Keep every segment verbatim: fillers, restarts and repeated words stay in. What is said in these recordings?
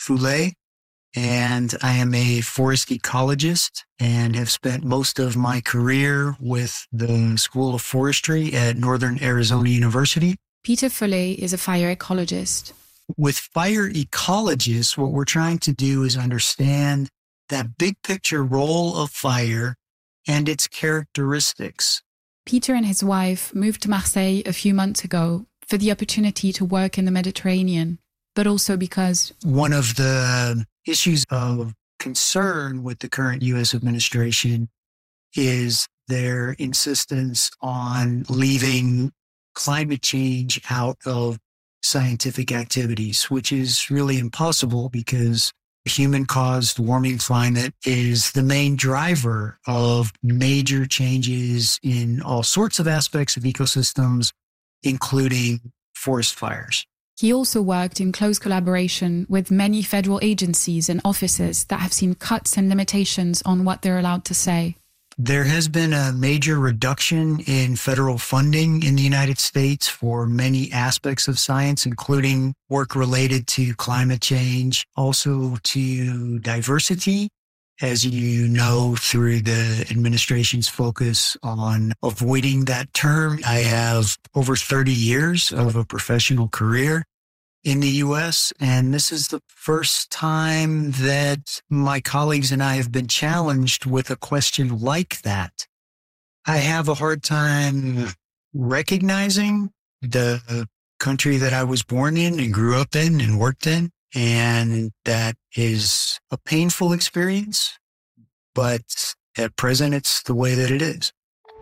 Foulet, and I am a forest ecologist and have spent most of my career with the School of Forestry at Northern Arizona University. Peter Foulet is a fire ecologist. With fire ecologists, what we're trying to do is understand that big picture role of fire and its characteristics. Peter and his wife moved to Marseille a few months ago for the opportunity to work in the Mediterranean, but also because one of the issues of concern with the current U S administration is their insistence on leaving climate change out of scientific activities, which is really impossible because human-caused warming climate is the main driver of major changes in all sorts of aspects of ecosystems, including forest fires. He also worked in close collaboration with many federal agencies and offices that have seen cuts and limitations on what they're allowed to say. There has been a major reduction in federal funding in the United States for many aspects of science, including work related to climate change, also to diversity. As you know, through the administration's focus on avoiding that term, I have over thirty years of a professional career in the U S, and this is the first time that my colleagues and I have been challenged with a question like that. I have a hard time recognizing the country that I was born in and grew up in and worked in, and that is a painful experience, but at present it's the way that it is.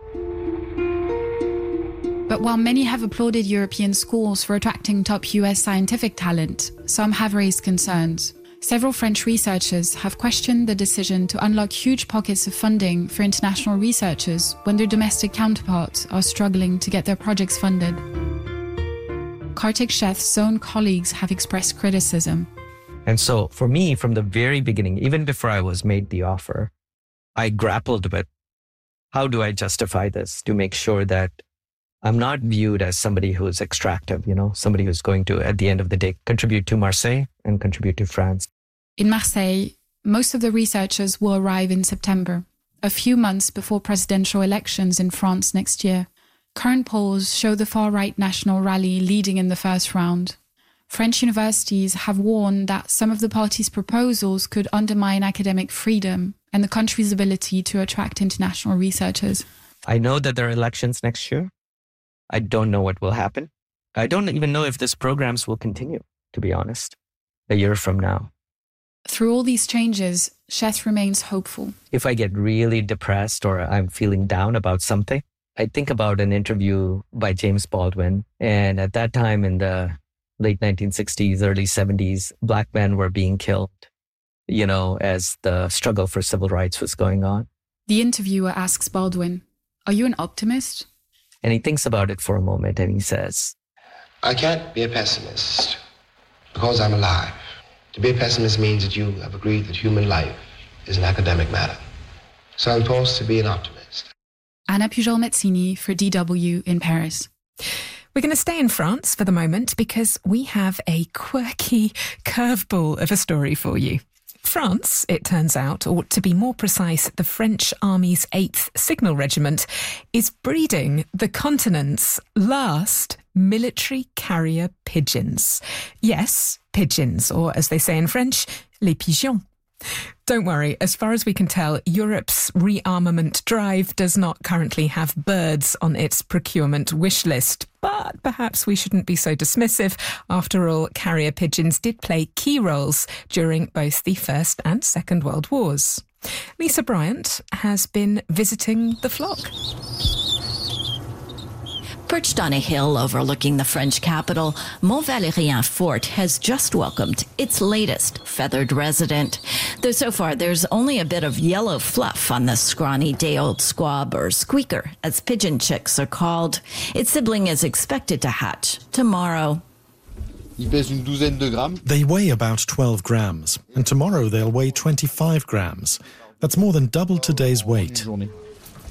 But while many have applauded European schools for attracting top U S scientific talent, some have raised concerns. Several French researchers have questioned the decision to unlock huge pockets of funding for international researchers when their domestic counterparts are struggling to get their projects funded. Kartik Sheth's own colleagues have expressed criticism. And so for me, from the very beginning, even before I was made the offer, I grappled with how do I justify this to make sure that I'm not viewed as somebody who is extractive, you know, somebody who's going to, at the end of the day, contribute to Marseille and contribute to France. In Marseille, most of the researchers will arrive in September, a few months before presidential elections in France next year. Current polls show the far-right National Rally leading in the first round. French universities have warned that some of the party's proposals could undermine academic freedom and the country's ability to attract international researchers. I know that there are elections next year. I don't know what will happen. I don't even know if these programs will continue, to be honest, a year from now. Through all these changes, Sheth remains hopeful. If I get really depressed or I'm feeling down about something, I think about an interview by James Baldwin. And at that time in the late nineteen sixties, early seventies, Black men were being killed, you know, as the struggle for civil rights was going on. The interviewer asks Baldwin, "Are you an optimist?" And he thinks about it for a moment and he says, I can't be a pessimist because I'm alive. To be a pessimist means that you have agreed that human life is an academic matter. So I'm forced to be an optimist. Anna Pujol-Mezzini for D W in Paris. We're going to stay in France for the moment because we have a quirky curveball of a story for you. France, it turns out, or to be more precise, the French Army's eighth Signal Regiment, is breeding the continent's last military carrier pigeons. Yes, pigeons, or as they say in French, les pigeons. Don't worry, as far as we can tell, Europe's rearmament drive does not currently have birds on its procurement wish list. But perhaps we shouldn't be so dismissive. After all, carrier pigeons did play key roles during both the First and Second World Wars. Lisa Bryant has been visiting the flock. Perched on a hill overlooking the French capital, Mont Valérien Fort has just welcomed its latest feathered resident. Though so far there's only a bit of yellow fluff on the scrawny day-old squab, or squeaker, as pigeon chicks are called. Its sibling is expected to hatch tomorrow. They weigh about twelve grams, and tomorrow they'll weigh twenty-five grams. That's more than double today's weight.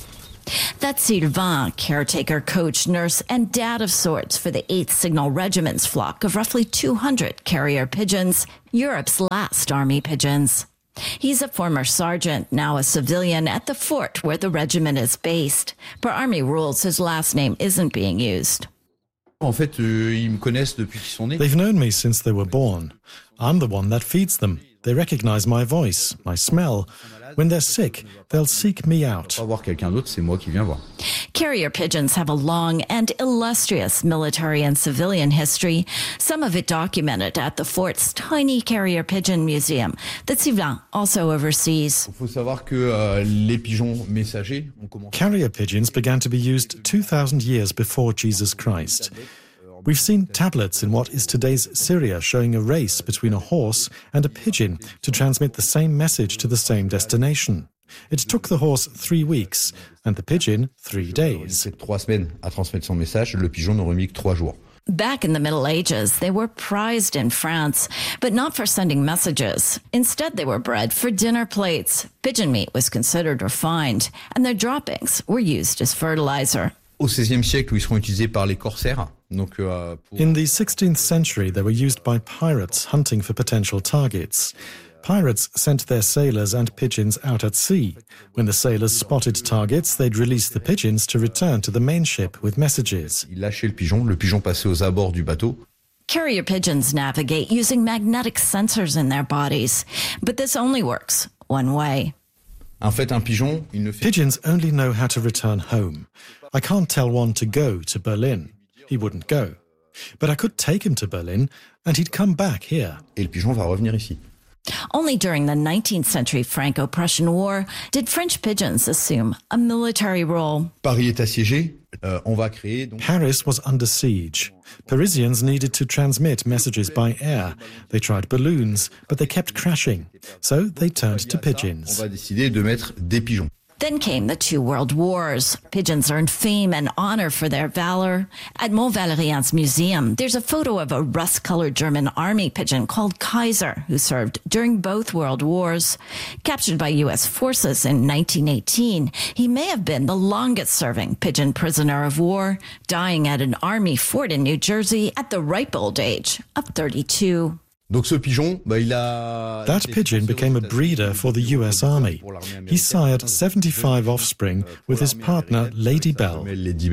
That's Sylvain, caretaker, coach, nurse, and dad of sorts for the eighth Signal Regiment's flock of roughly two hundred carrier pigeons, Europe's last army pigeons. He's a former sergeant, now a civilian, at the fort where the regiment is based. Per army rules, his last name isn't being used. En fait, euh, ils me connaissent depuis qu'ils sont nés. They've known me since they were born. I'm the one that feeds them. They recognize my voice, my smell. When they're sick, they'll seek me out. Pas voir quelqu'un d'autre, c'est moi qui viens voir. Carrier pigeons have a long and illustrious military and civilian history, some of it documented at the fort's tiny carrier pigeon museum that Sylvain also oversees. Il faut savoir que euh, les pigeons messagers ont commencé. Carrier pigeons began to be used two thousand years before Jesus Christ. We've seen tablets in what is today's Syria showing a race between a horse and a pigeon to transmit the same message to the same destination. It took the horse three weeks and the pigeon three days. C'est trois semaines à transmettre son message. Le pigeon n'aurait mis que trois jours. Back in the Middle Ages, they were prized in France, but not for sending messages. Instead, they were bred for dinner plates. Pigeon meat was considered refined, and their droppings were used as fertilizer. Au seizième siècle, où ils seront utilisés par les corsaires. Donc, euh, pour... In the sixteenth century, they were used by pirates hunting for potential targets. Pirates sent their sailors and pigeons out at sea. When the sailors spotted targets, they'd release the pigeons to return to the main ship with messages. Ils lâchaient le pigeon, le pigeon passait aux abords du bateau. Carrier pigeons navigate using magnetic sensors in their bodies, but this only works one way. En fait, un pigeon, il ne fait... Pigeons only know how to return home. I can't tell one to go to Berlin. He wouldn't go. But I could take him to Berlin and he'd come back here. Et le pigeon va revenir ici. Only during the nineteenth century Franco-Prussian War did French pigeons assume a military role. Paris est assiégé. Euh, on va créer donc... Paris was under siege. Parisians needed to transmit messages by air. They tried balloons, but they kept crashing. So they turned to pigeons. On va décider de mettre des pigeons. Then came the two world wars. Pigeons earned fame and honor for their valor. At Mont Valérian's museum, there's a photo of a rust-colored German army pigeon called Kaiser, who served during both world wars. Captured by U S forces in nineteen eighteen, he may have been the longest-serving pigeon prisoner of war, dying at an army fort in New Jersey at the ripe old age of thirty-two. Donc ce pigeon, bah, il a... That pigeon became a breeder for the U S Army. He sired seventy-five offspring with his partner, Lady Bell.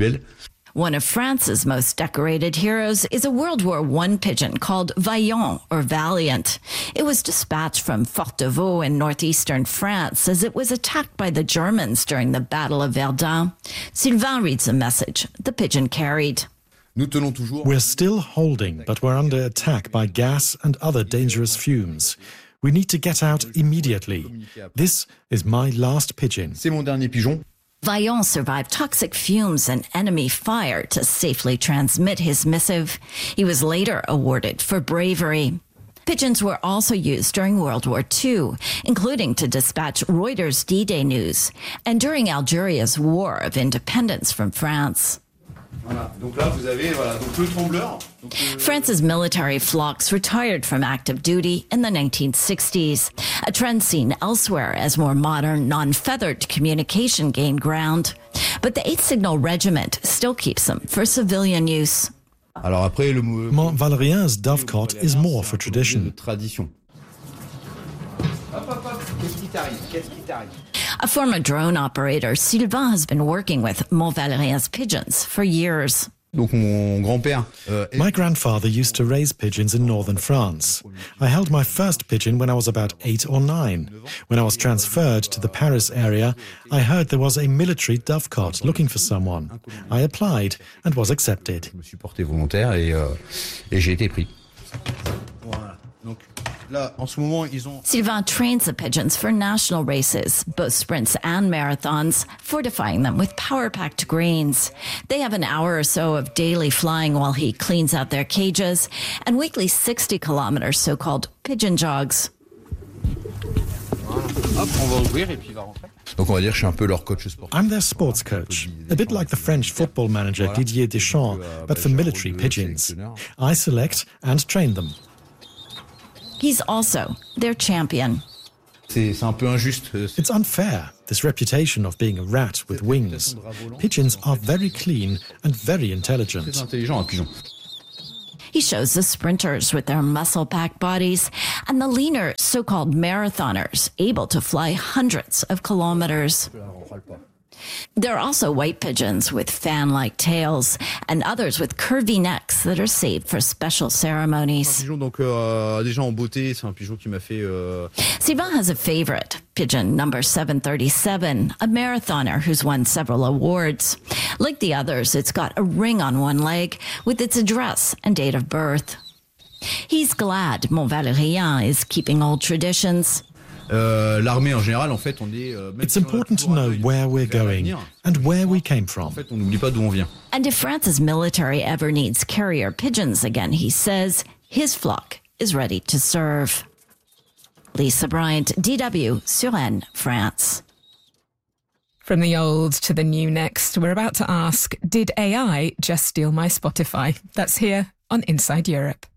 One of France's most decorated heroes is a World War One pigeon called Vaillant or Valiant. It was dispatched from Fort de Vaux in northeastern France as it was attacked by the Germans during the Battle of Verdun. Sylvain reads a message the pigeon carried. We're still holding, but we're under attack by gas and other dangerous fumes. We need to get out immediately. This is my last pigeon. C'est mon dernier pigeon. Vaillant survived toxic fumes and enemy fire to safely transmit his missive. He was later awarded for bravery. Pigeons were also used during World War Two, including to dispatch Reuters D-Day news, and during Algeria's War of Independence from France. Voilà. Donc là, vous avez voilà, donc le trembleur. Donc, euh... France's military flocks retired from active duty in the nineteen sixties, a trend seen elsewhere as more modern, non-feathered communication gained ground. But the eighth Signal Regiment still keeps them for civilian use. Alors après, le... Mont Valérian's dovecot is more for tradition. Tradition. Hop, hop, hop. Qu'est-ce qui t'arrive? Qu'est-ce qui t'arrive? A former drone operator, Sylvain has been working with Mont Valérian's pigeons for years. Donc mon grand-père, euh, my grandfather used to raise pigeons in northern France. I held my first pigeon when I was about eight or nine. When I was transferred to the Paris area, I heard there was a military dovecot looking for someone. I applied and was accepted. Je me suis porté volontaire et, euh, et j'ai été pris. Voilà. Donc là, en ce moment, ils ont... Sylvain trains the pigeons for national races, both sprints and marathons, fortifying them with power-packed grains. They have an hour or so of daily flying while he cleans out their cages, and weekly sixty kilometers so-called pigeon jogs. Hop, on va ouvrir et puis il va rentrer. Donc on va dire que je suis un peu leur coach sportif. I'm their sports coach, a bit like the French football manager Didier Deschamps, but for military pigeons. I select and train them. He's also their champion. c'est c'est un peu injuste. It's unfair, this reputation of being a rat with wings. Pigeons are very clean and very intelligent. Très intelligent, un pigeon. He shows the sprinters with their muscle-packed bodies and the leaner so-called marathoners able to fly hundreds of kilometers. There are also white pigeons with fan-like tails and others with curvy necks that are saved for special ceremonies. Un pigeon donc euh, déjà en beauté, c'est un pigeon qui m'a fait. Euh... Sivan has a favorite, pigeon number seven thirty-seven, a marathoner who's won several awards. Like the others, it's got a ring on one leg with its address and date of birth. He's glad Mont Valérien is keeping old traditions. Euh, l'armée en général, en fait, on est. Euh, It's important to know where we're going and where we came En from. fait, on n'oublie pas d'où on vient. And if France's military ever needs carrier pigeons again, he says, his flock is ready to serve. Lisa Bryant, D W, Suresnes, France. From the old to the new next, we're about to ask, did A I just steal my Spotify? That's here on Inside Europe.